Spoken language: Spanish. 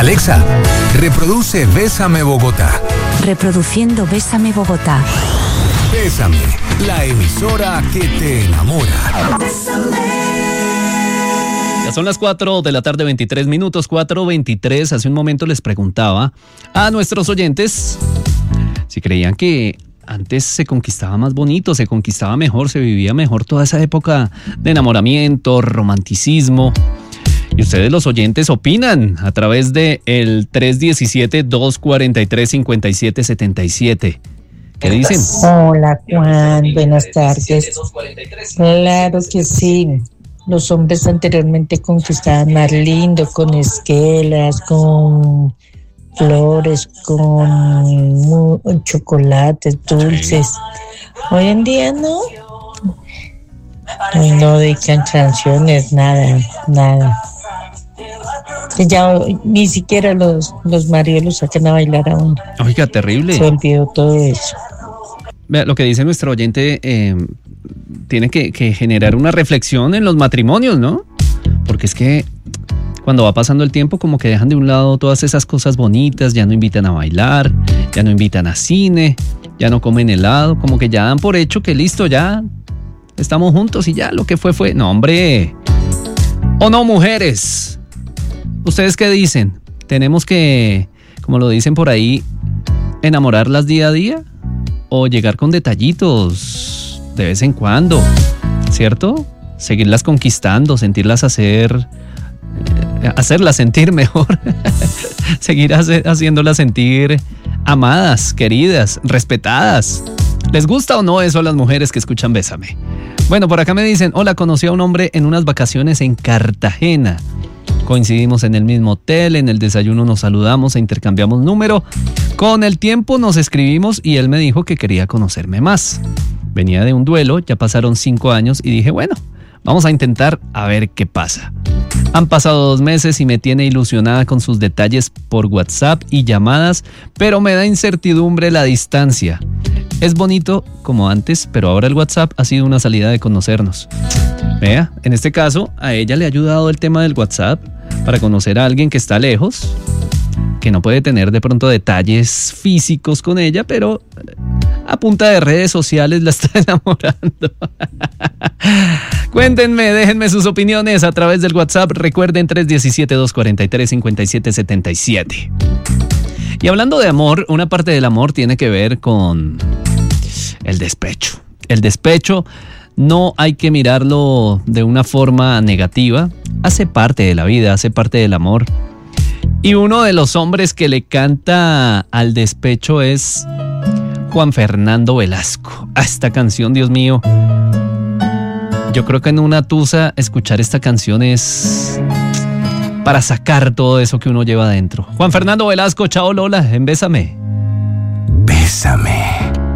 Alexa, reproduce Bésame Bogotá. Reproduciendo Bésame Bogotá. Bésame, la emisora que te enamora. Ya son las 4 de la tarde, 23 minutos, 4:23. Hace un momento les preguntaba a nuestros oyentes si creían que antes se conquistaba más bonito, se conquistaba mejor, se vivía mejor toda esa época de enamoramiento, romanticismo. Y ustedes, los oyentes, opinan a través de el 317-243-5777. ¿Qué dicen? Hola, Juan, buenas tardes. Claro que sí. Los hombres anteriormente conquistaban más lindo, con esquelas, con flores, con chocolates, dulces. Hoy en día no. No dedican canciones, nada. Ya ni siquiera los maridos los sacan a bailar aún. Oiga, terrible. Se olvidó todo eso. Vea, lo que dice nuestro oyente tiene que generar una reflexión en los matrimonios, ¿no? Porque es que cuando va pasando el tiempo, como que dejan de un lado todas esas cosas bonitas, ya no invitan a bailar, ya no invitan a cine, ya no comen helado, como que ya dan por hecho que listo, ya estamos juntos y ya lo que fue. No, hombre. ¿O no, mujeres? ¿Ustedes qué dicen? ¿Tenemos que, como lo dicen por ahí, enamorarlas día a día? ¿O llegar con detallitos de vez en cuando? ¿Cierto? Seguirlas conquistando, sentirlas hacerlas sentir mejor. Seguir haciéndolas sentir amadas, queridas, respetadas. ¿Les gusta o no eso a las mujeres que escuchan Bésame? Bueno, por acá me dicen, hola, conocí a un hombre en unas vacaciones en Cartagena. Coincidimos en el mismo hotel, en el desayuno nos saludamos e intercambiamos número. Con el tiempo nos escribimos y él me dijo que quería conocerme más. Venía de un duelo, ya pasaron 5 años y dije, bueno, vamos a intentar a ver qué pasa. Han pasado 2 meses y me tiene ilusionada con sus detalles por WhatsApp y llamadas, pero me da incertidumbre la distancia. Es bonito como antes, pero ahora el WhatsApp ha sido una salida de conocernos. Vea, en este caso, a ella le ha ayudado el tema del WhatsApp para conocer a alguien que está lejos, que no puede tener de pronto detalles físicos con ella, pero a punta de redes sociales la está enamorando. Cuéntenme, déjenme sus opiniones a través del WhatsApp. Recuerden 317-243-5777. Y hablando de amor, una parte del amor tiene que ver con el despecho. El despecho no hay que mirarlo de una forma negativa. Hace parte de la vida, hace parte del amor. Y uno de los hombres que le canta al despecho es Juan Fernando Velasco. Esta canción, Dios mío. Yo creo que en una tusa escuchar esta canción es para sacar todo eso que uno lleva adentro. Juan Fernando Velasco, chao Lola, en Bésame. Bésame.